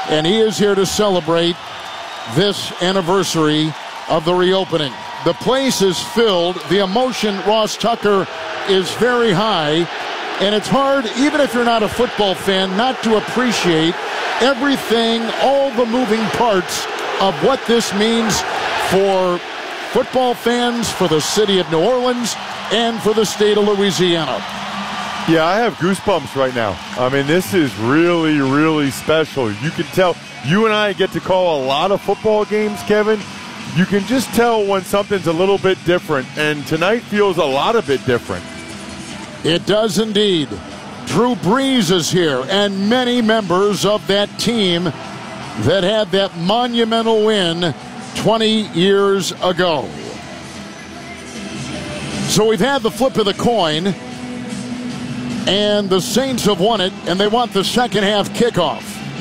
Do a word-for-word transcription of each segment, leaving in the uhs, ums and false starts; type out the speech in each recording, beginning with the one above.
and he is here to celebrate this anniversary of the reopening. The place is filled. The emotion, Ross Tucker, is very high, and it's hard, even if you're not a football fan, not to appreciate everything, all the moving parts of what this means for football fans, for the city of New Orleans, and for the state of Louisiana. Yeah, I have goosebumps right now. I mean, this is really, really special. You can tell, you and I get to call a lot of football games, Kevin. You can just tell when something's a little bit different, and tonight feels a lot of bit different. It does indeed. Drew Brees is here, and many members of that team that had that monumental win twenty years ago. So we've had the flip of the coin, and the Saints have won it, and they want the second half kickoff.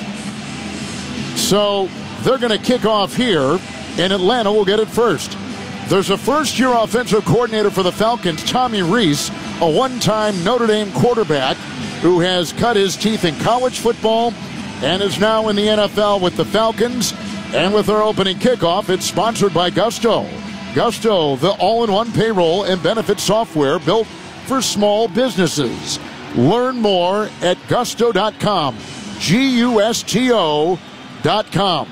So they're going to kick off here, and Atlanta will get it first. There's a first-year offensive coordinator for the Falcons, Tommy Rees, a one-time Notre Dame quarterback who has cut his teeth in college football and is now in the N F L with the Falcons. And with our opening kickoff, it's sponsored by Gusto. Gusto, the all-in-one payroll and benefit software built for small businesses. Learn more at gusto dot com. G U S T O dot com.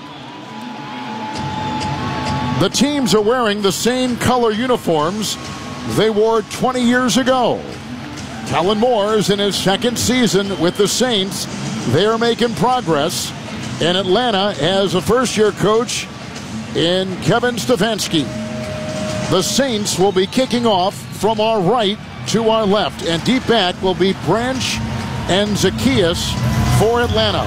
The teams are wearing the same color uniforms they wore twenty years ago. Kellen Moore is in his second season with the Saints. They are making progress. And Atlanta has a first-year coach in Kevin Stefanski. The Saints will be kicking off from our right to our left. And deep back will be Branch and Zacchaeus for Atlanta.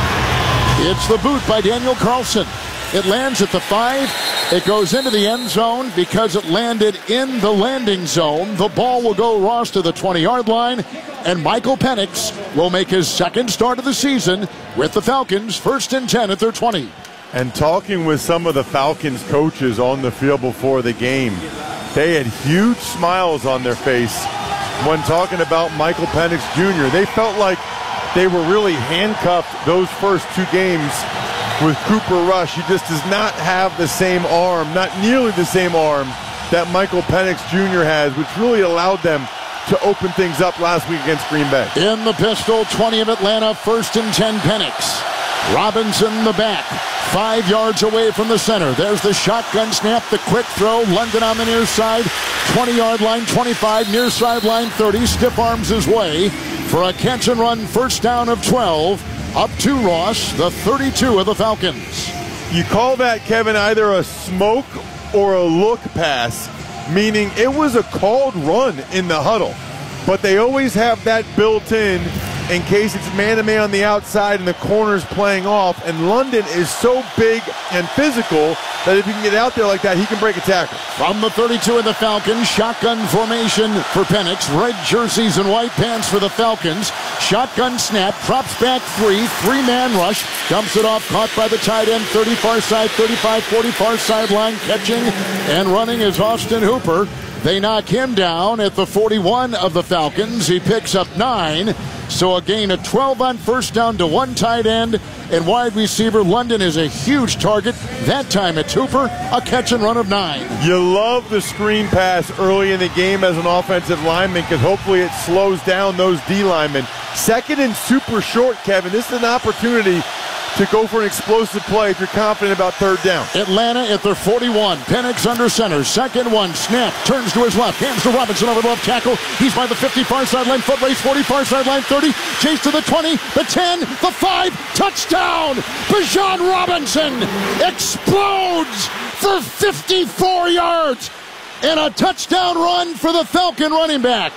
It's the boot by Daniel Carlson. It lands at the five. It goes into the end zone because it landed in the landing zone. The ball will go, Ross, to the twenty-yard line. And Michael Penix will make his second start of the season with the Falcons, first and ten at their twenty. And talking with some of the Falcons coaches on the field before the game, they had huge smiles on their face when talking about Michael Penix Junior They felt like they were really handcuffed those first two games with Cooper Rush. He just does not have the same arm, not nearly the same arm that Michael Penix Junior has, which really allowed them to open things up last week against Green Bay. In the pistol, twenty of Atlanta, first and ten Penix. Robinson the back, five yards away from the center. There's the shotgun snap, the quick throw. London on the near side, twenty-yard line, twenty-five, near sideline, thirty. Stiff arms his way for a catch and run first down of twelve. Up to Ross, the thirty-two of the Falcons. You call that, Kevin, either a smoke or a look pass, meaning it was a called run in the huddle. But they always have that built in in case it's man-to-man on the outside and the corner's playing off. And London is so big and physical that if he can get out there like that, he can break a tackle. From the thirty-two of the Falcons, shotgun formation for Penix. Red jerseys and white pants for the Falcons. Shotgun snap, drops back three, three-man rush. Dumps it off, caught by the tight end, thirty far side, thirty-five forty far sideline. Catching and running is Austin Hooper. They knock him down at the forty-one of the Falcons. He picks up nine. So a gain of twelve on first down to one tight end. And wide receiver London is a huge target. That time it's Hooper, a catch and run of nine. You love the screen pass early in the game as an offensive lineman because hopefully it slows down those D linemen. Second and super short, Kevin. This is an opportunity to go for an explosive play if you're confident about third down. Atlanta at their forty-one. Penix under center. Second one. Snap. Turns to his left. Hands to Robinson over the left tackle. He's by the fifty far sideline. Foot race. forty far sideline. thirty. Chase to the twenty. The ten. The five. Touchdown. Bijan Robinson explodes for fifty-four yards. And a touchdown run for the Falcon running back.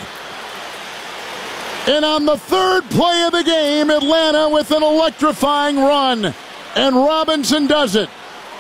And on the third play of the game, Atlanta with an electrifying run. And Robinson does it.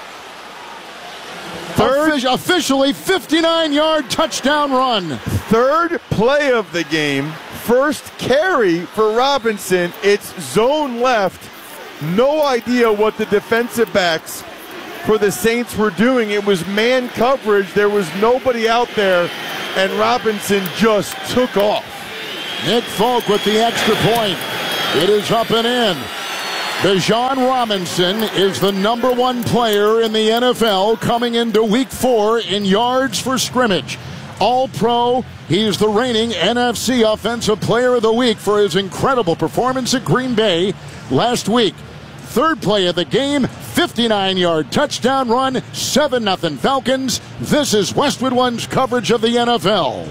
Third, Offic- officially fifty-nine yard touchdown run. Third play of the game. First carry for Robinson. It's zone left. No idea what the defensive backs for the Saints were doing. It was man coverage. There was nobody out there. And Robinson just took off. Nick Folk with the extra point. It is up and in. Bijan Robinson is the number one player in the N F L coming into week four in yards for scrimmage. All-Pro, he's the reigning N F C Offensive Player of the Week for his incredible performance at Green Bay last week. Third play of the game, fifty-nine-yard touchdown run, seven nothing Falcons. This is Westwood One's coverage of the N F L.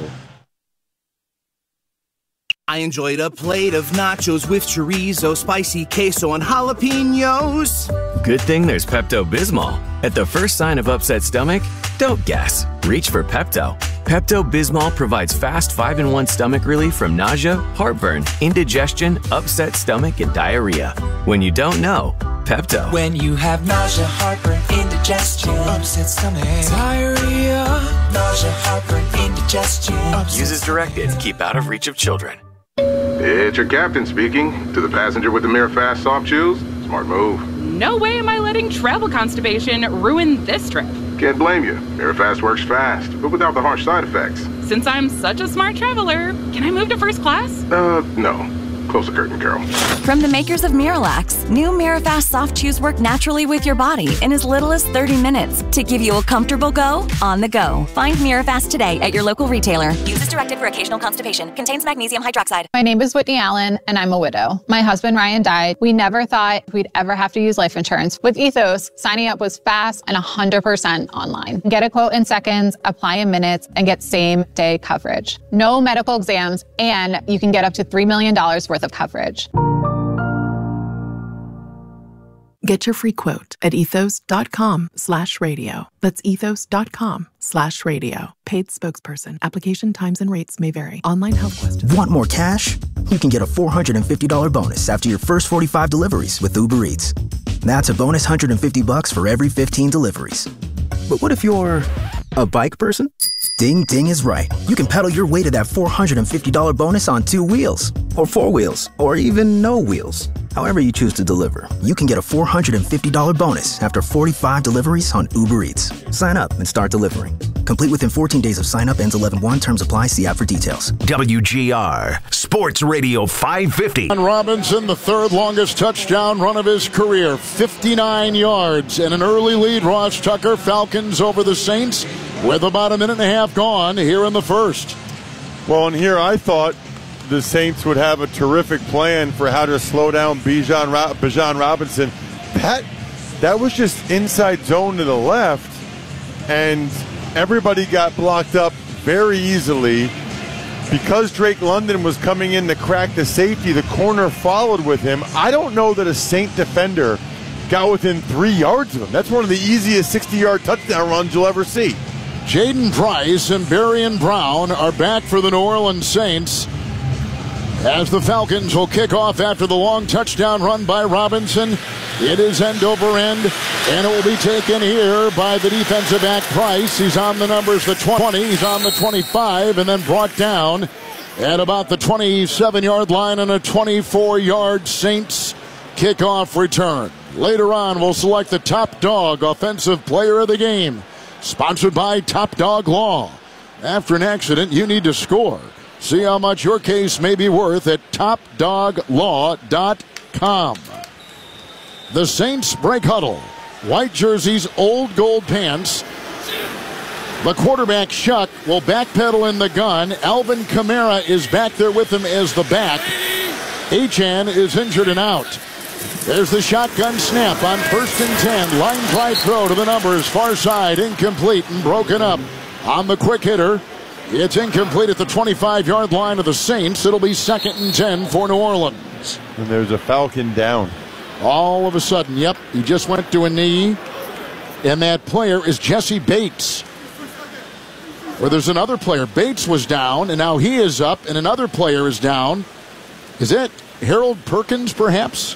I enjoyed a plate of nachos with chorizo, spicy queso, and jalapenos. Good thing there's Pepto-Bismol. At the first sign of upset stomach, don't guess. Reach for Pepto. Pepto-Bismol provides fast five in one stomach relief from nausea, heartburn, indigestion, upset stomach, and diarrhea. When you don't know, Pepto. When you have nausea, heartburn, indigestion, upset stomach, diarrhea, nausea, heartburn, indigestion. Use as directed. Keep out of reach of children. It's your captain speaking. To the passenger with the Mirafast soft chews, smart move. No way am I letting travel constipation ruin this trip. Can't blame you. Mirafast works fast, but without the harsh side effects. Since I'm such a smart traveler, can I move to first class? Uh, no. Close the curtain, Carol. From the makers of Miralax, new Mirafast soft chews work naturally with your body in as little as thirty minutes to give you a comfortable go on the go. Find Mirafast today at your local retailer. Use as directed for occasional constipation. Contains magnesium hydroxide. My name is Whitney Allen, and I'm a widow. My husband, Ryan, died. We never thought we'd ever have to use life insurance. With Ethos, signing up was fast and one hundred percent online. Get a quote in seconds, apply in minutes, and get same-day coverage. No medical exams, and you can get up to three million dollars worth of coverage. Get your free quote at ethos.com slash radio. That's ethos.com slash radio. Paid spokesperson. Application times and rates may vary. Online health questions. Want more cash? You can get a four hundred fifty dollars bonus after your first forty-five deliveries with Uber Eats. That's a bonus one hundred fifty bucks for every fifteen deliveries. But what if you're a bike person? Ding Ding is right. You can pedal your way to that four hundred fifty dollars bonus on two wheels, or four wheels, or even no wheels. However you choose to deliver, you can get a four hundred fifty dollars bonus after forty-five deliveries on Uber Eats. Sign up and start delivering. Complete within fourteen days of sign up. Ends eleven one. Terms apply. See app for details. W G R Sports Radio five fifty. And Robinson, the third longest touchdown run of his career, fifty-nine yards and an early lead. Ross Tucker, Falcons over the Saints with about a minute and a half gone here in the first. Well, and here I thought the Saints would have a terrific plan for how to slow down Bijan, Ro- Bijan Robinson. That, that was just inside zone to the left, and everybody got blocked up very easily. Because Drake London was coming in to crack the safety, the corner followed with him. I don't know that a Saint defender got within three yards of him. That's one of the easiest sixty-yard touchdown runs you'll ever see. Jaden Price and Barian Brown are back for the New Orleans Saints as the Falcons will kick off after the long touchdown run by Robinson. It is end over end, and it will be taken here by the defensive back Price. He's on the numbers, the twenty, he's on the twenty-five, and then brought down at about the twenty-seven-yard line on a twenty-four-yard Saints kickoff return. Later on, we'll select the top dog offensive player of the game. Sponsored by Top Dog Law. After an accident, you need to score. See how much your case may be worth at top dog law dot com. The Saints break huddle. White jerseys, old gold pants. The quarterback, Shuck, will backpedal in the gun. Alvin Kamara is back there with him as the back. Achane is injured and out. There's the shotgun snap on first and ten. Line drive throw to the numbers. Far side, incomplete and broken up on the quick hitter. It's incomplete at the twenty-five-yard line of the Saints. It'll be second and ten for New Orleans. And there's a Falcon down. All of a sudden, yep, he just went to a knee. And that player is Jesse Bates. Where there's another player. Bates was down, and now he is up, and another player is down. Is it Harold Perkins, perhaps?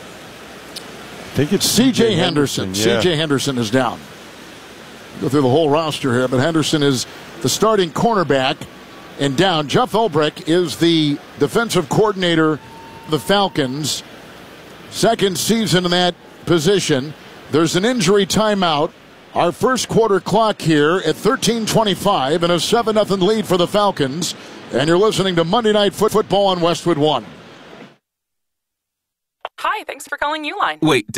I think it's C J Henderson. Yeah. C J Henderson is down. Go through the whole roster here, but Henderson is the starting cornerback and down. Jeff Ulbrich is the defensive coordinator of the Falcons. Second season in that position. There's an injury timeout. Our first quarter clock here at thirteen twenty-five and a seven nothing lead for the Falcons. And you're listening to Monday Night Football on Westwood One. Hi, thanks for calling Uline. Wait,